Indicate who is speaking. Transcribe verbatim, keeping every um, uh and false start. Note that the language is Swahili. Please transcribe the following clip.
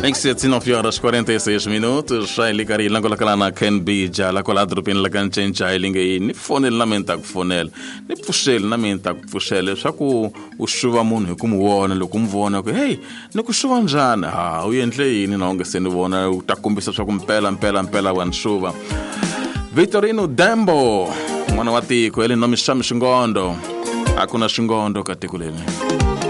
Speaker 1: Em dezenove horas e quarenta e seis minutos, já ligari lango la kala na Ken B já la kola dropin la kan chen já lingai ni fone la menta ku fonel ni pushel na menta ku pushel swa ku ushuva munhu ku muwona loko muvona ku hey ni ku shuva njani ha u endle yini na unge se ni vona u ta kombisa swa ku mpela mpela mpela wa nshuva. Vitorino Dembo mwana wa tiko ele nomi Sham Shingondo akuna Shingondo katikuleni.